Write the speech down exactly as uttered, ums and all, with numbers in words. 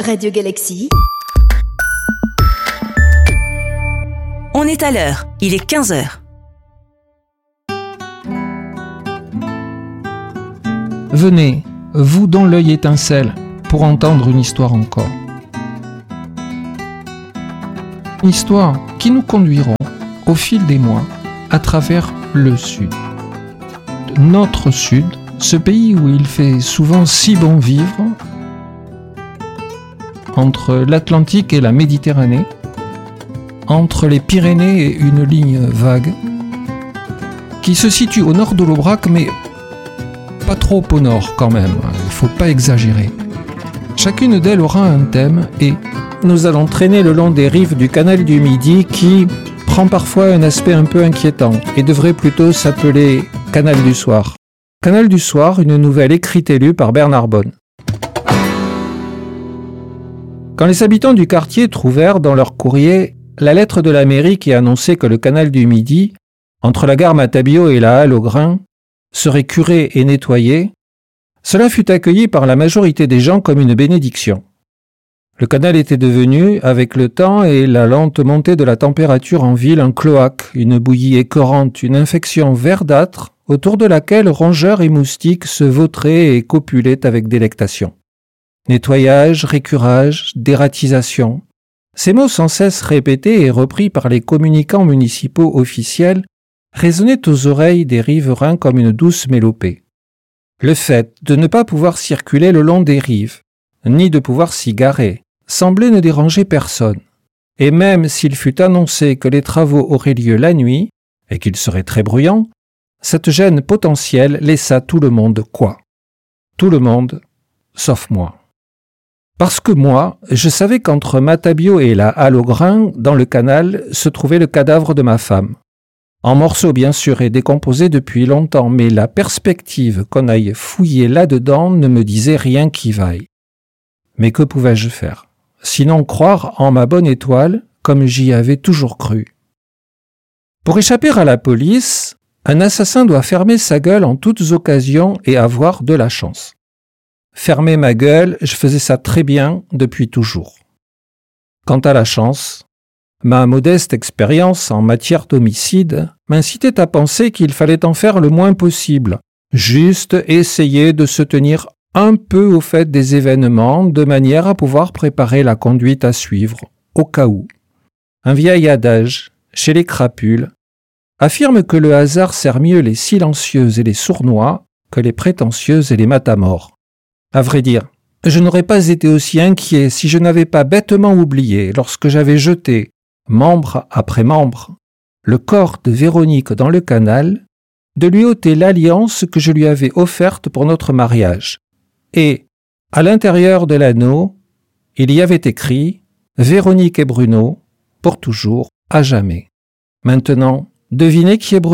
Radio Galaxy. On est à l'heure, il est quinze heures. Venez, vous dont l'œil étincelle, pour entendre une histoire encore. Une histoire qui nous conduiront, au fil des mois, à travers le Sud. Notre Sud, ce pays où il fait souvent si bon vivre, entre l'Atlantique et la Méditerranée, entre les Pyrénées et une ligne vague, qui se situe au nord de l'Aubrac, mais pas trop au nord quand même, il ne faut pas exagérer. Chacune d'elles aura un thème et nous allons traîner le long des rives du canal du Midi qui prend parfois un aspect un peu inquiétant et devrait plutôt s'appeler Canal du Soir. Canal du Soir, une nouvelle écrite et lue par Bernard Bonne. Quand les habitants du quartier trouvèrent dans leur courrier la lettre de la mairie qui annonçait que le canal du Midi, entre la gare Matabiau et la halle aux grains, serait curé et nettoyé, cela fut accueilli par la majorité des gens comme une bénédiction. Le canal était devenu, avec le temps et la lente montée de la température en ville, un cloaque, une bouillie écœurante, une infection verdâtre, autour de laquelle rongeurs et moustiques se vautraient et copulaient avec délectation. Nettoyage, récurage, dératisation. Ces mots sans cesse répétés et repris par les communicants municipaux officiels résonnaient aux oreilles des riverains comme une douce mélopée. Le fait de ne pas pouvoir circuler le long des rives, ni de pouvoir s'y garer, semblait ne déranger personne. Et même s'il fut annoncé que les travaux auraient lieu la nuit, et qu'ils seraient très bruyants, cette gêne potentielle laissa tout le monde quoi ? Tout le monde, sauf moi. Parce que moi, je savais qu'entre Matabiau et la halle aux grains, dans le canal, se trouvait le cadavre de ma femme. En morceaux bien sûr et décomposé depuis longtemps, mais la perspective qu'on aille fouiller là-dedans ne me disait rien qui vaille. Mais que pouvais-je faire ? Sinon croire en ma bonne étoile, comme j'y avais toujours cru. Pour échapper à la police, un assassin doit fermer sa gueule en toutes occasions et avoir de la chance. Fermer ma gueule, je faisais ça très bien depuis toujours. Quant à la chance, ma modeste expérience en matière d'homicide m'incitait à penser qu'il fallait en faire le moins possible, juste essayer de se tenir un peu au fait des événements de manière à pouvoir préparer la conduite à suivre, au cas où. Un vieil adage, chez les crapules, affirme que le hasard sert mieux les silencieux et les sournois que les prétentieux et les matamores. À vrai dire, je n'aurais pas été aussi inquiet si je n'avais pas bêtement oublié, lorsque j'avais jeté, membre après membre, le corps de Véronique dans le canal, de lui ôter l'alliance que je lui avais offerte pour notre mariage. Et, à l'intérieur de l'anneau, il y avait écrit « Véronique et Bruno, pour toujours, à jamais ». Maintenant, devinez qui est Bruno ?